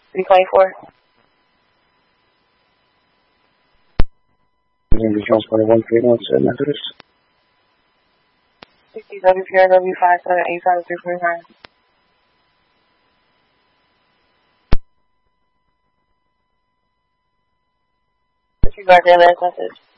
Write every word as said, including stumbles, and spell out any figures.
three twenty-four. Maybe transport one three one seven Methodist. sixty W P R W five seven eight five three four nine. Disregard their last message.